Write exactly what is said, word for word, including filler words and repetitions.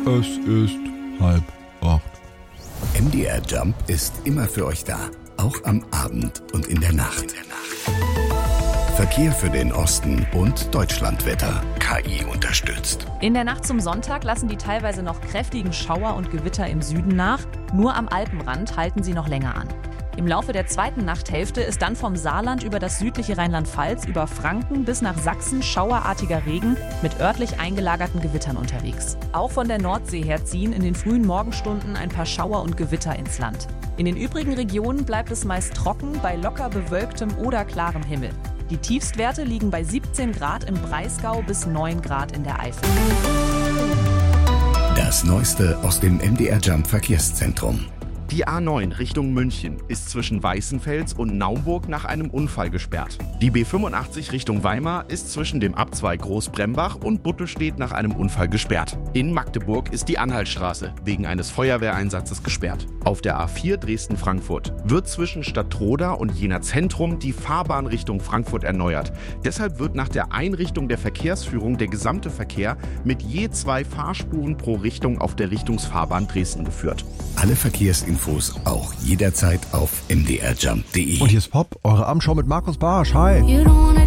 Es ist halb acht. M D R Jump ist immer für euch da, auch am Abend und in der Nacht. Verkehr für den Osten und Deutschlandwetter. K I unterstützt. In der Nacht zum Sonntag lassen die teilweise noch kräftigen Schauer und Gewitter im Süden nach. Nur am Alpenrand halten sie noch länger an. Im Laufe der zweiten Nachthälfte ist dann vom Saarland über das südliche Rheinland-Pfalz über Franken bis nach Sachsen schauerartiger Regen mit örtlich eingelagerten Gewittern unterwegs. Auch von der Nordsee her ziehen in den frühen Morgenstunden ein paar Schauer und Gewitter ins Land. In den übrigen Regionen bleibt es meist trocken bei locker bewölktem oder klarem Himmel. Die Tiefstwerte liegen bei siebzehn Grad im Breisgau bis neun Grad in der Eifel. Das Neueste aus dem M D R Jump Verkehrszentrum. Die A neun Richtung München ist zwischen Weißenfels und Naumburg nach einem Unfall gesperrt. Die B fünfundachtzig Richtung Weimar ist zwischen dem Abzweig Großbrembach und Buttelstedt nach einem Unfall gesperrt. In Magdeburg ist die Anhaltstraße wegen eines Feuerwehreinsatzes gesperrt. Auf der A vier Dresden-Frankfurt wird zwischen Stadtroda und Jena Zentrum die Fahrbahn Richtung Frankfurt erneuert. Deshalb wird nach der Einrichtung der Verkehrsführung der gesamte Verkehr mit je zwei Fahrspuren pro Richtung auf der Richtungsfahrbahn Dresden geführt. Alle Verkehrsinfos auch jederzeit auf m d r jump punkt d e. Und hier ist Pop, eure Abendshow mit Markus Barsch. Hi.